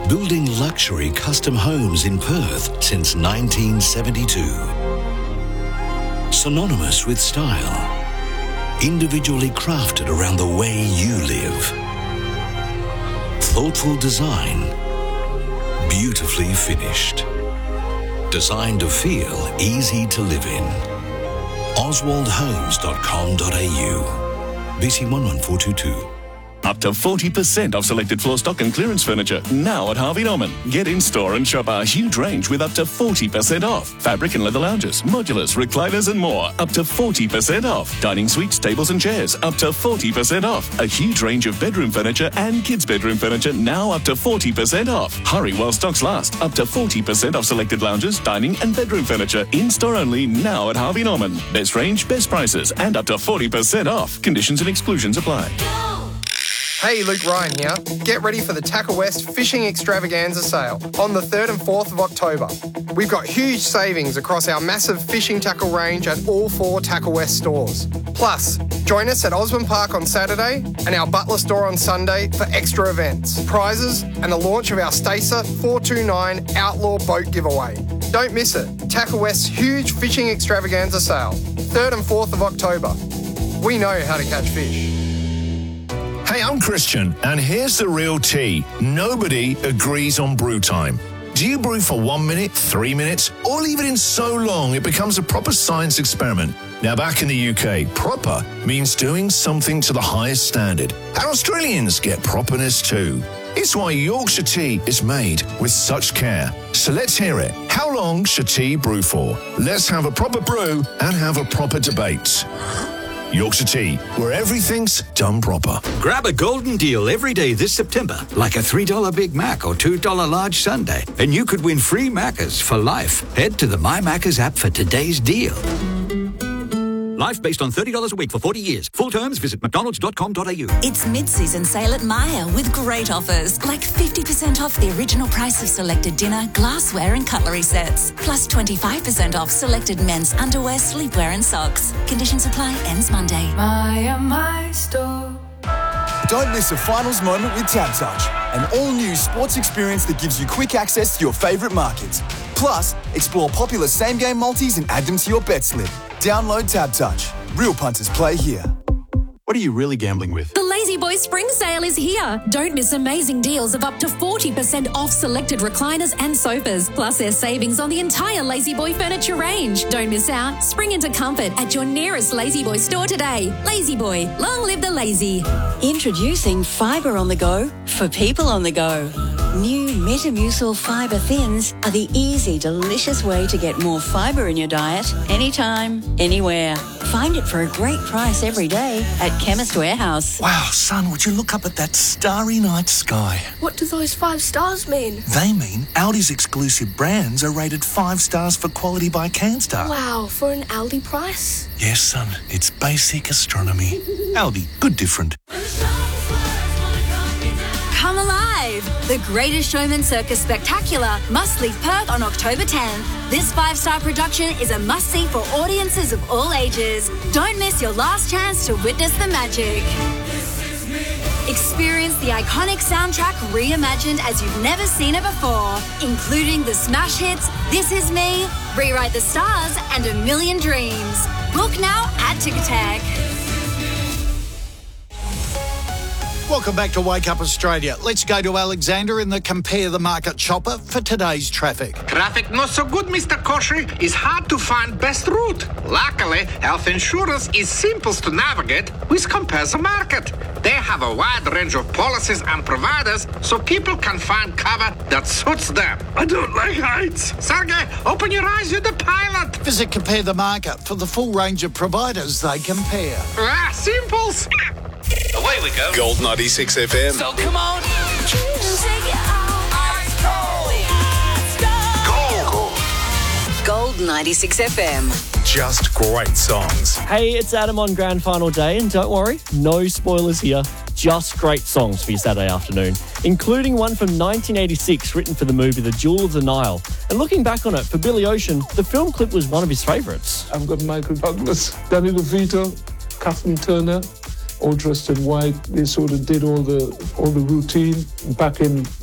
building luxury custom homes in Perth since 1972. Synonymous with style, individually crafted around the way you live. Thoughtful design, beautifully finished. Designed to feel easy to live in. oswaldhomes.com.au. BC 11422. Up to 40% off selected floor stock and clearance furniture now at Harvey Norman. Get in store and shop our huge range with up to 40% off. Fabric and leather lounges, modulars, recliners and more. Up to 40% off. Dining suites, tables and chairs. Up to 40% off. A huge range of bedroom furniture and kids' bedroom furniture now up to 40% off. Hurry while stocks last. Up to 40% off selected lounges, dining and bedroom furniture. In store only now at Harvey Norman. Best range, best prices and up to 40% off. Conditions and exclusions apply. Hey, Luke Ryan here. Get ready for the Tackle West Fishing Extravaganza sale on the 3rd and 4th of October. We've got huge savings across our massive fishing tackle range at all 4 Tackle West stores. Plus, join us at Osborne Park on Saturday and our Butler store on Sunday for extra events, prizes and the launch of our Stacer 429 Outlaw Boat Giveaway. Don't miss it. Tackle West's huge fishing extravaganza sale, 3rd and 4th of October. We know how to catch fish. Hey, I'm Christian, and here's the real tea. Nobody agrees on brew time. Do you brew for 1 minute, 3 minutes, or leave it in so long it becomes a proper science experiment? Now, back in the UK, proper means doing something to the highest standard. And Australians get properness too. It's why Yorkshire tea is made with such care. So let's hear it. How long should tea brew for? Let's have a proper brew and have a proper debate. Yorkshire Tea, where everything's done proper. Grab a golden deal every day this September, like a $3 Big Mac or $2 large sundae, and you could win free Maccas for life. Head to the My Maccas app for today's deal. Life based on $30 a week for 40 years. Full terms, visit mcdonalds.com.au. It's mid-season sale at Myer with great offers, like 50% off the original price of selected dinner, glassware and cutlery sets. Plus 25% off selected men's underwear, sleepwear and socks. Conditions apply, ends Monday. My store. Don't miss a finals moment with TabTouch, an all-new sports experience that gives you quick access to your favourite markets. Plus, explore popular same-game multis and add them to your bet slip. Download TabTouch. Real punters play here. What are you really gambling with? The Lazy Boy Spring Sale is here. Don't miss amazing deals of up to 40% off selected recliners and sofas. Plus, there's savings on the entire Lazy Boy furniture range. Don't miss out. Spring into comfort at your nearest Lazy Boy store today. Lazy Boy, long live the lazy. Introducing Fibre on the Go for people on the go. New Metamucil Fibre Thins are the easy, delicious way to get more fibre in your diet anytime, anywhere. Find it for a great price every day at Chemist Warehouse. Wow, son, would you look up at that starry night sky? What do those 5 stars mean? They mean Aldi's exclusive brands are rated 5 stars for quality by CanStar. Wow, for an Aldi price? Yes, son, it's basic astronomy. Aldi, good different. Come alive! The Greatest Showman Circus Spectacular must leave Perth on October 10th. This 5-star production is a must-see for audiences of all ages. Don't miss your last chance to witness the magic. Experience the iconic soundtrack reimagined as you've never seen it before, including the smash hits This Is Me, Rewrite the Stars, and A Million Dreams. Book now at Ticketek. Welcome back to Wake Up Australia. Let's go to Alexander in the Compare the Market chopper for today's traffic. Traffic not so good, Mr. Koshy. It's hard to find best route. Luckily, health insurance is simple to navigate with Compare the Market. They have a wide range of policies and providers so people can find cover that suits them. I don't like heights. Sergey, open your eyes, you're the pilot. Visit Compare the Market for the full range of providers they compare. Simples. Away we go. Gold 96 FM. So come on. Gold 96 FM. Just great songs. Hey, it's Adam on Grand Final Day, and don't worry, no spoilers here. Just great songs for your Saturday afternoon, including one from 1986 written for the movie The Jewel of the Nile. And looking back on it, for Billy Ocean, the film clip was one of his favourites. I've got Michael Douglas, Danny DeVito, Kathleen Turner, all dressed in white. They sort of did all the routine back in